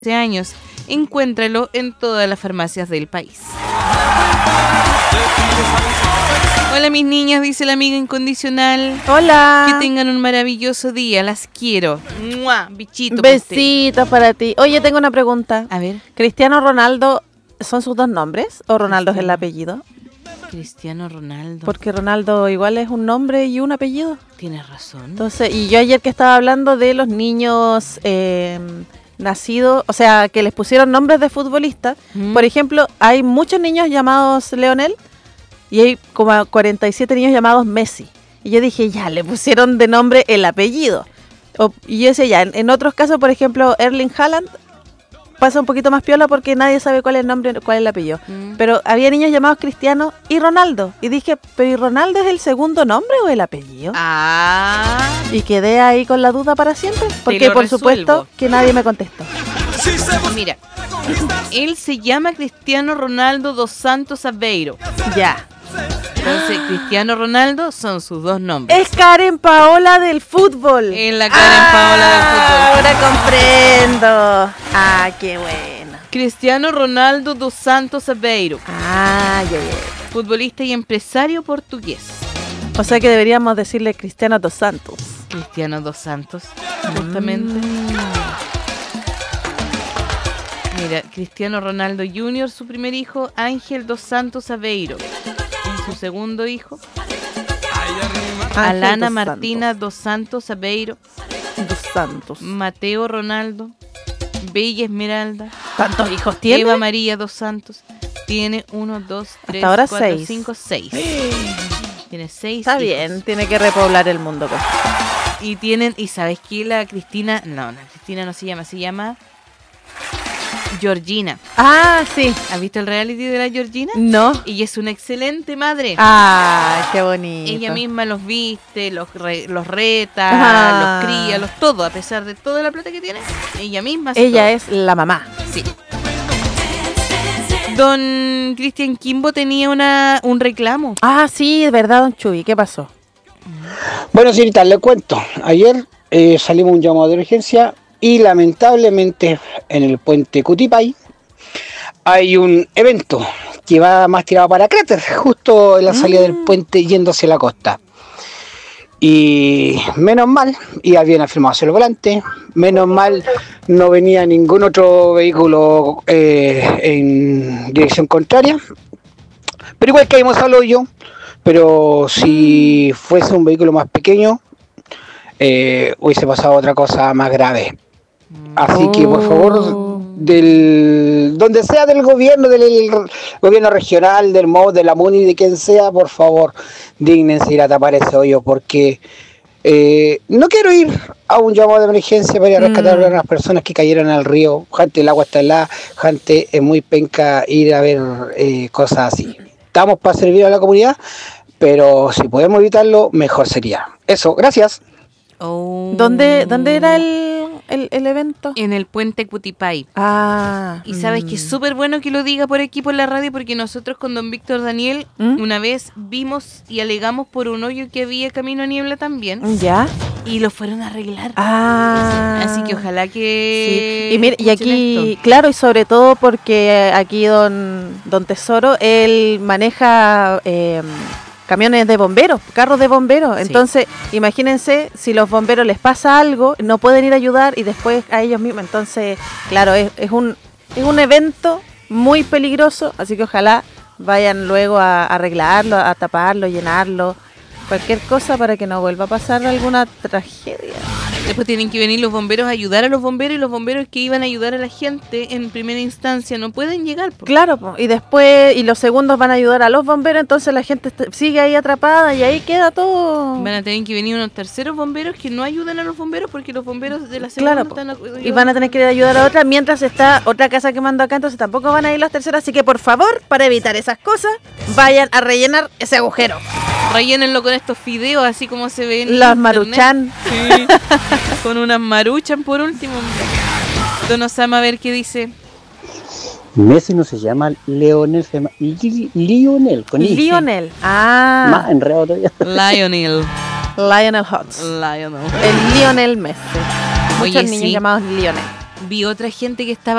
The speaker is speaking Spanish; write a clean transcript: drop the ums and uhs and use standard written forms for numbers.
años. Encuéntralo en todas las farmacias del país. Hola mis niñas, dice la amiga incondicional. Hola. Que tengan un maravilloso día, las quiero. ¡Mua! Bichito. Besitos para ti. Oye, tengo una pregunta. A ver. ¿Cristiano Ronaldo son sus dos nombres o Ronaldo es el apellido? Cristiano Ronaldo. Porque Ronaldo igual es un nombre y un apellido. Tienes razón. Entonces, y yo ayer que estaba hablando de los niños nacidos, o sea, que les pusieron nombres de futbolistas. Por ejemplo, hay muchos niños llamados Leonel y hay como 47 niños llamados Messi. Y yo dije, ya, le pusieron de nombre el apellido. Y yo decía, ya, en otros casos, por ejemplo, Erling Haaland pasa un poquito más piola porque nadie sabe cuál es el nombre, cuál es el apellido. Pero había niños llamados Cristiano y Ronaldo. Y dije, ¿pero y Ronaldo es el segundo nombre o el apellido? Y quedé ahí con la duda para siempre. Porque por supuesto que nadie me contestó. Mira, él se llama Cristiano Ronaldo dos Santos Aveiro. Ya. Entonces, Cristiano Ronaldo son sus dos nombres. Es Karen Paola del fútbol. Es la Karen Paola del fútbol. Ahora comprendo. Qué bueno. Cristiano Ronaldo dos Santos Aveiro. Ya. Futbolista y empresario portugués. O sea que deberíamos decirle Cristiano dos Santos. Cristiano dos Santos, justamente. Mira, Cristiano Ronaldo Jr., su primer hijo, Ángel dos Santos Aveiro. Su segundo hijo, Alana Martina dos Santos Aveiro. Dos Santos. Mateo Ronaldo, Bella Esmeralda. ¿Cuántos hijos tiene? Eva María dos Santos. Tiene 1, 2, 3, 4, 5, 6. Tiene 6 Está hijos. bien, tiene que repoblar el mundo. Pues. Y ¿sabes qué? La Cristina, no, Cristina no se llama Georgina. Sí. ¿Has visto el reality de la Georgina? No. Ella es una excelente madre. Qué bonito. Ella misma los viste, los reta, los cría, todo, a pesar de toda la plata que tiene. Ella misma hace Ella todo. es la mamá. Sí. Don Cristian Kimbo tenía un reclamo. Sí, es verdad, don Chuy. ¿Qué pasó? Bueno, señorita, le cuento. Ayer salimos un llamado de urgencia y lamentablemente en el puente Cutipay hay un evento que va más tirado para cráter, justo en la salida del puente yendo hacia la costa. Y menos mal, iba bien afirmado hacia el volante, menos mal no venía ningún otro vehículo en dirección contraria, pero igual caímos al hoyo. Pero si fuese un vehículo más pequeño, hubiese pasado otra cosa más grave. Así que por favor, donde sea del gobierno regional, del MOV, de la MUNI, de quien sea, por favor, dígnense ir a tapar ese hoyo, porque no quiero ir a un llamado de emergencia para ir a rescatar a las personas que cayeron al río. Gente, el agua está helada, gente, es muy penca ir a ver cosas así. Estamos para servir a la comunidad, pero si podemos evitarlo, mejor sería. Eso, gracias. ¿Dónde era el evento? En el puente Cutipay. Y sabes que es súper bueno que lo diga por aquí por la radio, porque nosotros con don Víctor Daniel una vez vimos y alegamos por un hoyo que había camino a Niebla también. ¿Ya? Y lo fueron a arreglar. Así que ojalá que... Sí. Y mire, y aquí, claro, y sobre todo porque aquí don Tesoro, él maneja camiones de bomberos, carros de bomberos. Sí. Entonces, imagínense, si los bomberos les pasa algo, no pueden ir a ayudar y después a ellos mismos. Entonces, claro, es un evento muy peligroso, así que ojalá vayan luego a arreglarlo, a taparlo, llenarlo, cualquier cosa para que no vuelva a pasar alguna tragedia. Después tienen que venir los bomberos a ayudar a los bomberos, y los bomberos que iban a ayudar a la gente en primera instancia no pueden llegar. Claro, y después, y los segundos van a ayudar a los bomberos, entonces la gente sigue ahí atrapada y ahí queda todo. Van a tener que venir unos terceros bomberos que no ayudan a los bomberos porque los bomberos de la segunda están y van a tener que ir a ayudar a otra mientras está otra casa quemando acá, entonces tampoco van a ir los terceros, así que por favor, para evitar esas cosas, vayan a rellenar ese agujero. Rellénenlo con estos fideos, así como se ven. Las maruchan. Sí. Con unas maruchan por último. Don Osama, a ver qué dice. Messi no se llama Leonel, se llama Lionel. Con Lionel. Más enredado todavía. Lionel Hutz. Lionel. El Lionel Messi. Muchos Oye, niños sí. llamados Lionel. vi otra gente que estaba